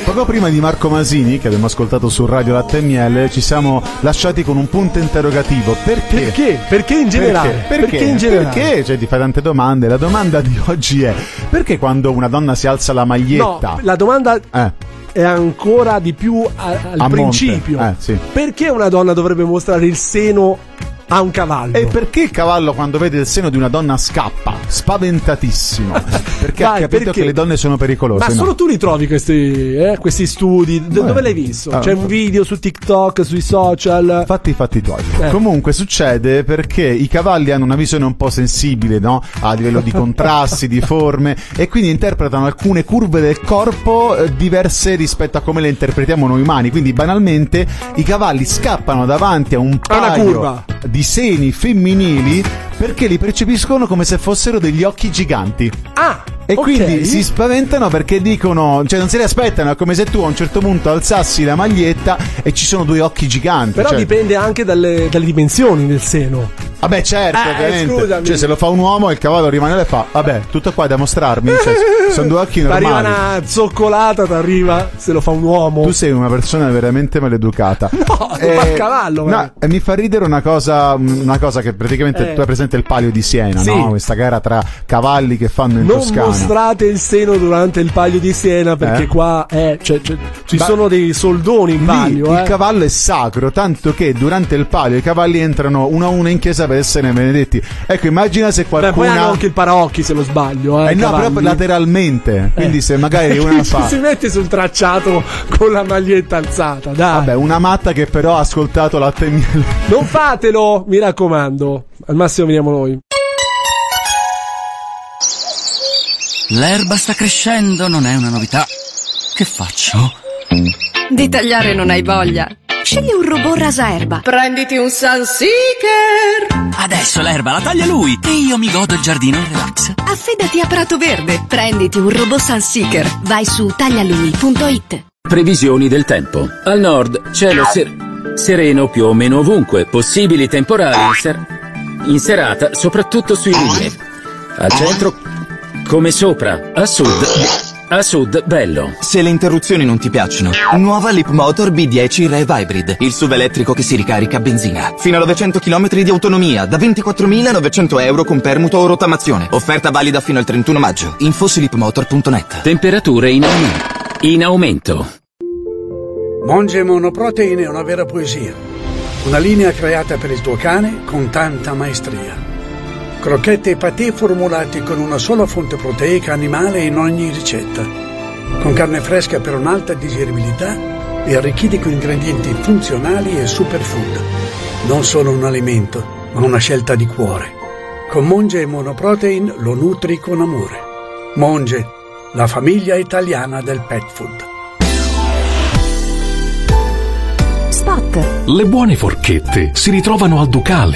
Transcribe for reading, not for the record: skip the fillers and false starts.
Poco prima di Marco Masini, che abbiamo ascoltato su Radio Latte e Miele, ci siamo lasciati con un punto interrogativo. Perché? Perché in generale? Perché in generale? Perché? Cioè, ti fai tante domande. La domanda di oggi è: perché quando una donna si alza la maglietta? No, la domanda è ancora di più al principio. Sì. Perché una donna dovrebbe mostrare il seno a un cavallo? E perché il cavallo, quando vede il seno di una donna, scappa spaventatissimo? Perché ha capito che le donne sono pericolose. Ma solo tu li trovi questi studi? Dove l'hai visto? C'è un video su TikTok, sui social? Fatti i fatti tuoi. Comunque succede perché i cavalli hanno una visione un po' sensibile, no? A livello di contrasti, di forme, e quindi interpretano alcune curve del corpo diverse rispetto a come le interpretiamo noi umani. Quindi banalmente i cavalli scappano davanti a un paio di seni femminili perché li percepiscono come se fossero degli occhi giganti. E quindi si spaventano perché dicono, cioè non se li aspettano, è come se tu a un certo punto alzassi la maglietta e ci sono due occhi giganti. Però dipende anche dalle dimensioni del seno. Vabbè, certo, ovviamente. Scusami. Cioè, se lo fa un uomo, il cavallo rimane là e fa: vabbè, tutto qua da mostrarmi. Cioè, sono due occhi normali. T'arriva una zoccolata, t'arriva se lo fa un uomo. Tu sei una persona veramente maleducata. No, lo fa il cavallo. No, e mi fa ridere una cosa che praticamente tu hai presente il Palio di Siena, sì, no? Questa gara tra cavalli che fanno in Toscana. Non mostrate il seno durante il Palio di Siena, perché qua ci sono dei soldoni in palio. Il cavallo è sacro, tanto che durante il palio i cavalli entrano uno a uno in chiesa per essere benedetti. Ecco, immagina se qualcuno. Poi hanno anche il paraocchi, se non sbaglio. No, però lateralmente. Quindi se magari una fa. Si mette sul tracciato con la maglietta alzata, dai. Vabbè, una matta che però ha ascoltato Latte e Miele. Non fatelo, mi raccomando. Al massimo veniamo noi. L'erba sta crescendo, non è una novità. Che faccio? Di tagliare non hai voglia? Scegli un robot rasaerba. Prenditi un Sunseeker. Adesso l'erba la taglia lui e io mi godo il giardino in relax. Affidati a Prato Verde. Prenditi un robot Sunseeker. Vai su taglialui.it. Previsioni del tempo. Al nord cielo sereno più o meno ovunque. Possibili temporali in serata, soprattutto sui linee. Al centro come sopra. A sud, bello. Se le interruzioni non ti piacciono, nuova Leapmotor B10 Rev Hybrid, il SUV elettrico che si ricarica a benzina. Fino a 900 km di autonomia, da 24.900 euro con permuto o rottamazione. Offerta valida fino al 31 maggio. Info su leapmotor.net. Temperature in aumento. Monge Monoprotein è una vera poesia. Una linea creata per il tuo cane con tanta maestria. Crocchette e patè formulati con una sola fonte proteica animale in ogni ricetta. Con carne fresca per un'alta digeribilità e arricchiti con ingredienti funzionali e superfood. Non solo un alimento, ma una scelta di cuore. Con Monge Monoprotein lo nutri con amore. Monge, la famiglia italiana del pet food. Le buone forchette si ritrovano al Ducale.